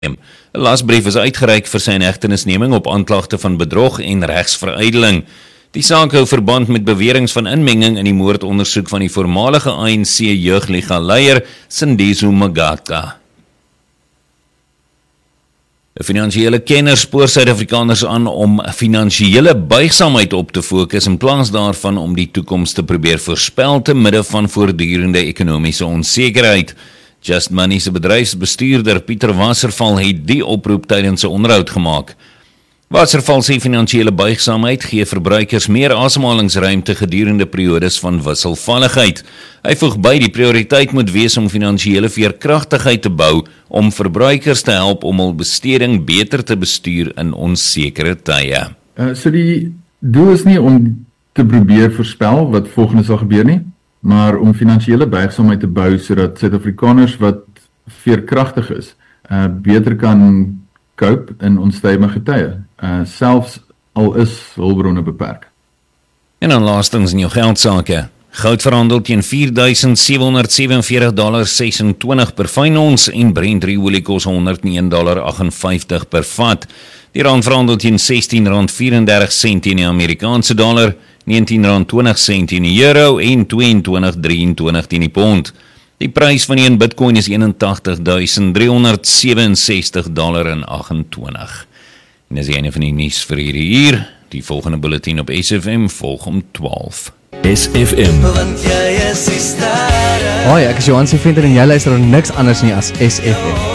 'n lasbrief is uitgereik vir sy inhegtenisneming op aanklagte van bedrog en regsveruideling. Die saak hou verband met beweringe van inmenging in die moordondersoek van die voormalige ANC jeugliga leier Sindizo Magata. 'n Finansiële kenner spoor Suid-Afrikaners aan om finansiële buigsaamheid op te fokus in plaas daarvan om die toekoms te probeer voorspel te midde van voortdurende ekonomiese onsekerheid. Just Money se bedryfsbestuurder Pieter Wasserval het die oproep tydens 'n onderhoud gemaak. Wasserval sê finansiële buigsaamheid gee verbruikers meer asemhalingsruimte gedurende periodes van wisselvalligheid. Hy voeg by die prioriteit moet wees om finansiële veerkragtigheid te bou om verbruikers te help om hul besteding beter te bestuur in onsekere tye. So die doel is nie om te probeer voorspel wat volgende sal gebeur nie, maar om finansiële buigsaamheid te bou sodat Suid-Afrikaners wat veerkragtig is, beter kan cope in onstuimige tye, selfs al is hulpbronne beperk. En dan laastens in jou geldsake. Goud verhandel teen $4,747.26 per fyn ons en Brent olie kos $101.58 per vat. Die rand verhandel teen R16.34 teen die Amerikaanse dollar, R19.20 teen die euro en $22.23 teen die pond. Die prys van een Bitcoin is $81,367.28. En dis die ene van die nuus vir hierdie uur. Die volgende bulletin op SFM volg om 12. SFM. Hoi, ek is Johan se vriend en jy luister na niks anders nie as SFM.